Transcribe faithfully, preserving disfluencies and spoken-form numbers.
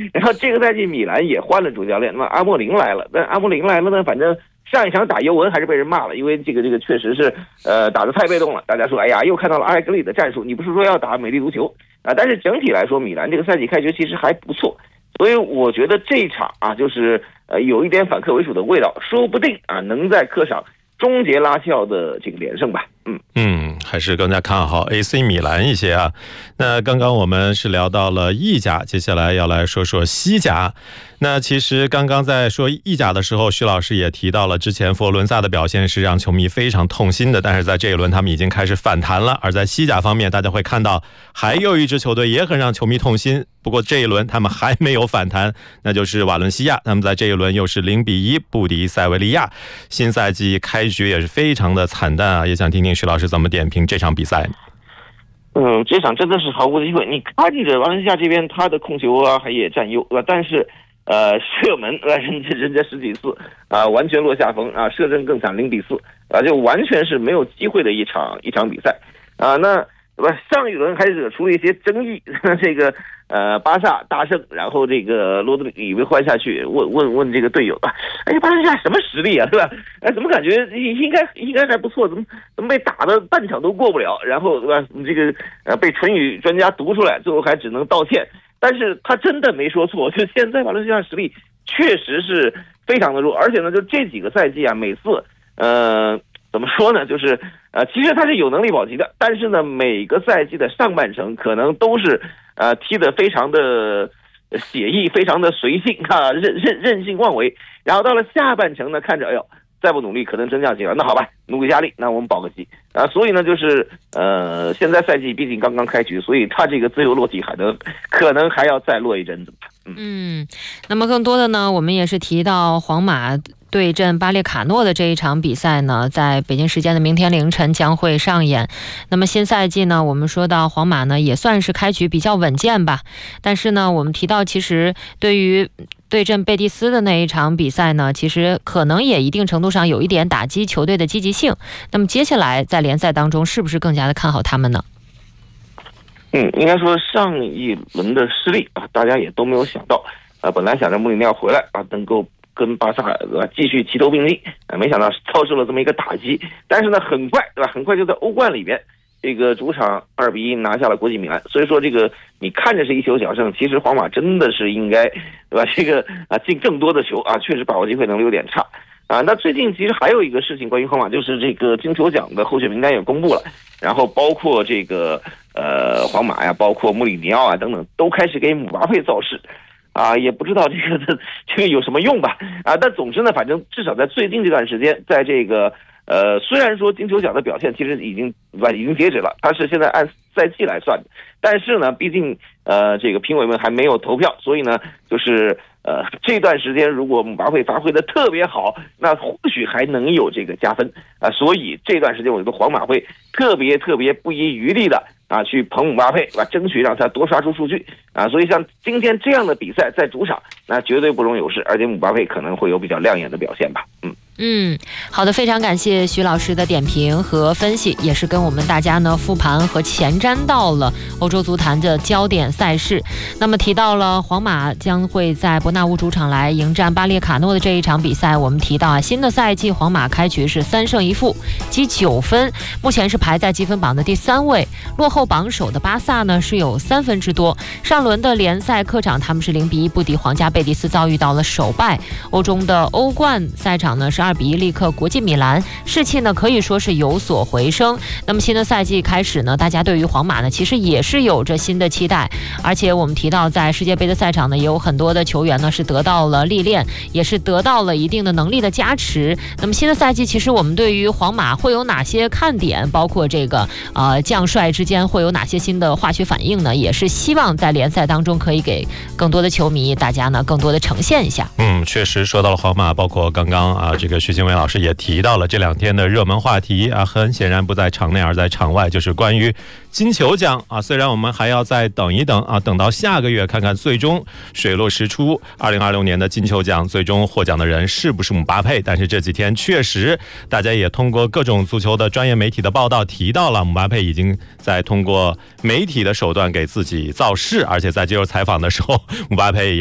然后这个赛季米兰也换了主教练，那么阿莫林来了，但阿莫林来了呢，反正上一场打尤文还是被人骂了，因为这个这个确实是呃打得太被动了，大家说哎呀又看到了阿莱格里的战术，你不是说要打美丽足球啊？但是整体来说，米兰这个赛季开局其实还不错，所以我觉得这一场啊，就是呃有一点反客为主的味道，说不定啊能在客场终结拉齐奥的这个连胜吧。嗯嗯，还是更加看好 A C 米兰一些啊。那刚刚我们是聊到了意甲，接下来要来说说西甲。那其实刚刚在说意甲的时候，徐老师也提到了之前佛罗伦萨的表现是让球迷非常痛心的，但是在这一轮他们已经开始反弹了。而在西甲方面，大家会看到还有一支球队也很让球迷痛心，不过这一轮他们还没有反弹，那就是瓦伦西亚。他们在这一轮又是零比一不敌塞维利亚，新赛季开局也是非常的惨淡啊，也想听听徐老师怎么点评这场比赛呢？ 嗯，这场真的是毫无机会。你看着瓦伦西亚这边他的控球啊还也占优，对吧？但是呃射门呃人家人家十几次啊完全落下风啊，射正更惨零比四啊，就完全是没有机会的一场一场比赛啊。那对吧？上一轮还惹出了一些争议，这个呃巴萨大胜，然后这个罗德里被换下去，问问问这个队友啊，哎，巴萨什么实力啊，对吧？哎，怎么感觉应该应该还不错，怎么怎么被打的半场都过不了？然后对吧？这个呃被唇语专家读出来，最后还只能道歉。但是他真的没说错，就现在瓦伦西亚实力确实是非常的弱，而且呢，就这几个赛季啊，每次呃。怎么说呢？就是呃，其实他是有能力保级的，但是呢，每个赛季的上半程可能都是呃踢得非常的写意，非常的随性啊，任任任性妄为。然后到了下半程呢，看着哎呦，再不努力可能真降级了。那好吧，努力加力，那我们保个级啊。所以呢，就是呃，现在赛季毕竟刚刚开局，所以他这个自由落体还能可能还要再落一阵子。 嗯, 嗯，那么更多的呢，我们也是提到皇马对阵巴列卡诺的这一场比赛呢，在北京时间的明天凌晨将会上演。那么新赛季呢，我们说到皇马呢也算是开局比较稳健吧，但是呢，我们提到其实对于对阵贝蒂斯的那一场比赛呢，其实可能也一定程度上有一点打击球队的积极性。那么接下来在联赛当中，是不是更加的看好他们呢？ 嗯，应该说上一轮的失利啊，大家也都没有想到啊。本来想着穆里尼奥回来啊，能够跟巴萨对吧继续齐头并进啊，没想到遭受了这么一个打击。但是呢，很快对吧，很快就在欧冠里边，这个主场二比一拿下了国际米兰。所以说这个你看着是一球小胜，其实皇马真的是应该对吧？这个啊进更多的球啊，确实把握机会能力有点差。啊，那最近其实还有一个事情关于皇马，就是这个金球奖的候选名单也公布了，然后包括这个呃皇马呀，包括穆里尼奥啊等等，都开始给姆巴佩造势，啊，也不知道这个这个有什么用吧？啊，但总之呢，反正至少在最近这段时间，在这个呃虽然说金球奖的表现其实已经已经截止了，它是现在按赛季来算的，但是呢，毕竟呃这个评委们还没有投票，所以呢，就是呃这段时间如果姆巴佩发挥的特别好，那或许还能有这个加分啊，所以这段时间我觉得皇马会特别特别不遗余力的啊去捧姆巴佩，啊争取让他多刷出数据啊，所以像今天这样的比赛在主场，那绝对不容有失，而且姆巴佩可能会有比较亮眼的表现吧，嗯。 嗯，好的，非常感谢徐老师的点评和分析，也是跟我们大家呢复盘和前瞻到了欧洲足坛的焦点赛事。那么提到了皇马将会在伯纳乌主场来迎战巴列卡诺的这一场比赛，我们提到啊，新的赛季皇马开局是三胜一负，积九分，目前是排在积分榜的第三位，落后榜首的巴萨呢是有三分之多。上轮的联赛客场他们是零比一不敌皇家贝蒂斯，遭遇到了首败。欧中的欧冠赛场呢是二比一力克国际米兰，士气呢可以说是有所回升。那么新的赛季开始呢，大家对于皇马呢其实也是有着新的期待，而且我们提到在世界杯的赛场呢，也有很多的球员呢是得到了历练，也是得到了一定的能力的加持。那么新的赛季，其实我们对于皇马会有哪些看点，包括这个呃将帅之间会有哪些新的化学反应呢？也是希望在联赛当中可以给更多的球迷大家呢更多的呈现一下。 嗯，确实说到了皇马，包括刚刚啊这个徐静伟老师也提到了这两天的热门话题啊，很显然不在场内而在场外，就是关于金球奖啊。虽然我们还要再等一等啊，等到下个月看看最终水落石出，二零二六年的金球奖最终获奖的人是不是姆巴佩，但是这几天确实大家也通过各种足球的专业媒体的报道提到了姆巴佩已经在通过媒体的手段给自己造势，而且在接受采访的时候，姆巴佩也